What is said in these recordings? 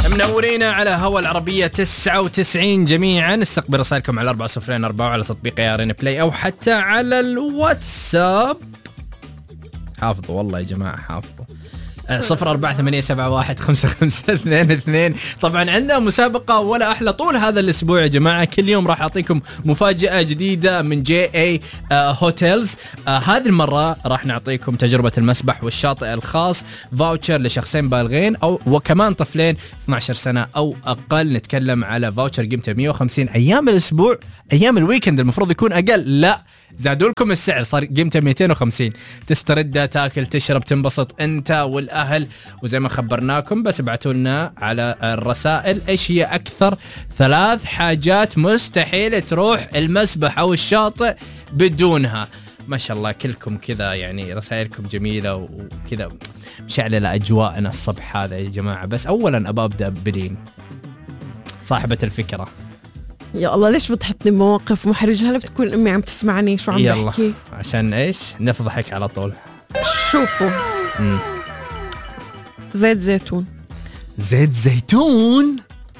منورين على هوا العربية 99 جميعا. استقبل رسائلكم على 4004 على تطبيق يارين بلاي أو حتى على الواتساب. حافظوا والله يا جماعة حافظوا 0487155222. طبعا عندنا مسابقة ولا أحلى طول هذا الأسبوع يا جماعة. كل يوم راح أعطيكم مفاجأة جديدة من JA هوتيلز. هذه المرة راح نعطيكم تجربة المسبح والشاطئ الخاص، فاوتشر لشخصين بالغين أو وكمان طفلين 12 سنة أو أقل. نتكلم على فاوتشر قيمته 150 أيام الأسبوع. أيام الويكند المفروض يكون أقل، لا زادوا لكم السعر، صار قيمته 250. تسترد، تاكل، تشرب، تنبسط انت والاهل. وزي ما خبرناكم بس ابعتوا لنا على الرسائل ايش هي اكثر 3 حاجات مستحيل تروح المسبح او الشاطئ بدونها. ما شاء الله كلكم كذا يعني رسائلكم جميله وكذا مشعلة اجواءنا الصبح هذا يا جماعه. بس اولا ابدا بلين صاحبه الفكره. يا الله ليش بتحطني بمواقف محرجة؟ هلا بتكون أمي عم تسمعني شو عم بحكي؟ يلا عشان إيش نفضحك على طول. شوفوا زيت زيتون. زيت زيتون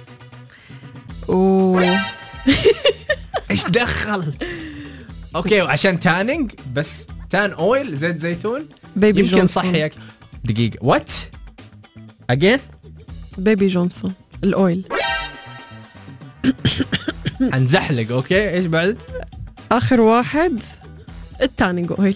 إيش دخل؟ أوكي عشان تانينج بس تان أويل زيت زيتون بيبي يمكن جونسون. صحيك. دقيقة وات أجين بيبي جونسون الأويل. هنزحلق. أوكي إيش بعد؟ آخر واحد التانينج أويل.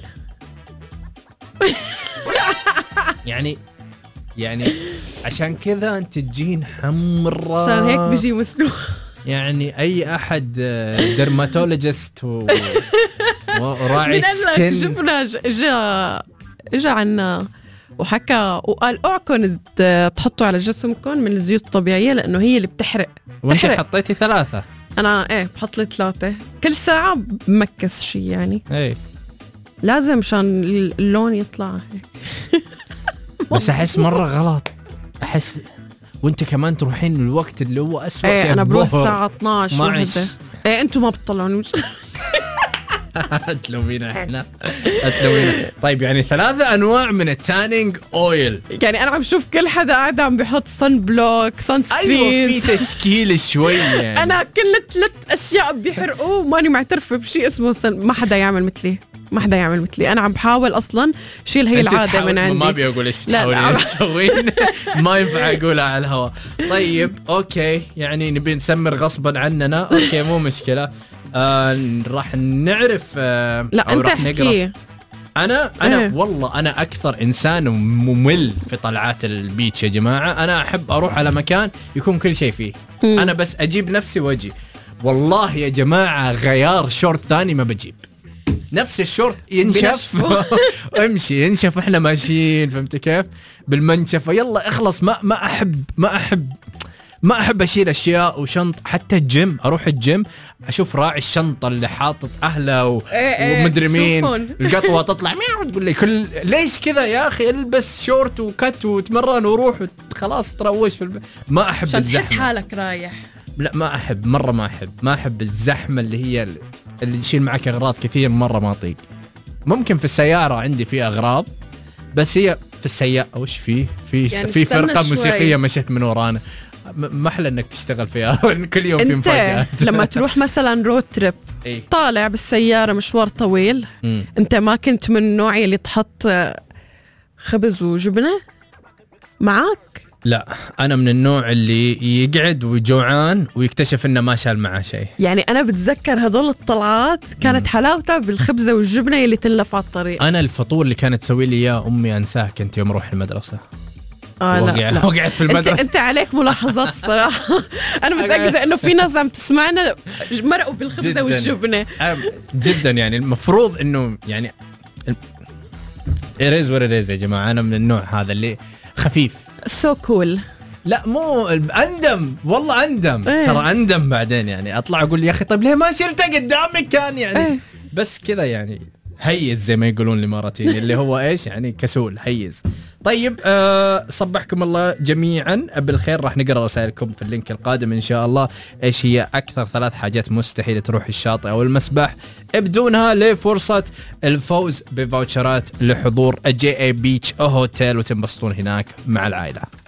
يعني عشان كذا أنت تجين حمراء عشان هيك بيجي مسلوخ. يعني أي أحد درماتولوجيست وراعي سكن شفنا إجا عنا وحكى وقال اوعكم تحطوا على جسمكم من الزيوت الطبيعية لأنه هي اللي بتحرق. وانت حطيتي 3. أنا بحط لي 3 كل ساعة بمكس شي يعني. ايه لازم عشان اللون يطلع هيك. بس أحس مرة غلط. أحس وانت كمان تروحين الوقت اللي هو أسوأ شيء. أنا بروح الساعة 12 12. أنتوا ما بتطلعوني. أتلومينا احنا أتلومينا. طيب يعني 3 أنواع من التانينج أويل. يعني أنا عم شوف كل حدا قاعد عم بيحط صن بلوك صن سكرين. أيوة في تشكيل شوي يعني. أنا كل 3 أشياء بيحرقوا وماني معترفة بشيء اسمه ما حدا يعمل مثلي. ما حدا يعمل مثلي. أنا عم بحاول أصلاً شيل هي العادة من عندي. ما أبي أقول إيش تحاولين تسوين. ما ينفع أقولها على الهواء. طيب أوكي يعني نبي نسمر غصباً عننا. أوكي مو مشكلة. راح نعرف لا أو أنت راح نقرأ. احكي. أنا والله أنا أكثر إنسان ممل في طلعات البيتش يا جماعة. أنا أحب أروح على مكان يكون كل شيء فيه. أنا بس أجيب نفسي وأجي. والله يا جماعة غيار شورت ثاني ما بجيب. نفس الشورت ينشف. امشي ينشف احنا ماشيين. فهمت كيف؟ بالمنشفة يلا اخلص. ما احب اشيل اشياء وشنط. حتى الجيم اروح الجيم اشوف راعي الشنطة اللي حاطط اهله ومدري مين القطوة تطلع مياو تقول لي ليش كذا يا اخي؟ البس شورت وكت وتمرن وروح خلاص تروش في ما احب الزحمة. تحس حالك رايح. لا ما احب مرة. ما احب الزحمة اللي هي اللي يشيل معك أغراض كثير. مرة ما أطيق. ممكن في السيارة عندي فيه أغراض بس هي في السيارة وش فيه يعني في فرقة موسيقية مشت من ورانا. ما أحلى إنك تشتغل فيها. كل يوم في مفاجأة. لما تروح مثلا رود تريب طالع بالسيارة مشوار طويل. أنت ما كنت من النوع اللي تحط خبز وجبنة معك؟ لا أنا من النوع اللي يقعد وجوعان ويكتشف إنه ما شال معه شيء. يعني أنا بتذكر هذول الطلعات كانت حلاوتها بالخبزة والجبنة اللي تنلف على الطريق. أنا الفطور اللي كانت تسوي لي إياه أمي أنساه. كنت يوم أروح المدرسة لا. وقعد في المدرسة. أنت عليك ملاحظات الصراحة. أنا متأكدة إنه في ناس عم تسمعنا مرقوا بالخبزة جداً والجبنة جدا. يعني المفروض إنه يعني إيريز وريز يا جماعة. أنا من النوع هذا اللي خفيف سو كول. لا مو أندم والله أندم. ترى أندم بعدين يعني أطلع أقول يا أخي طيب ليه ما شلته قدامك كان يعني. بس كذا يعني هيز زي ما يقولون الإماراتيين اللي هو إيش يعني كسول هيز. طيب صبحكم الله جميعا بالخير. راح نقرأ رسائلكم في اللينك القادم إن شاء الله. إيش هي أكثر 3 حاجات مستحيل تروح الشاطئ أو المسبح بدونها لفرصة الفوز بفاوتشرات لحضور JA بيتش هوتيل وتنبسطون هناك مع العائلة.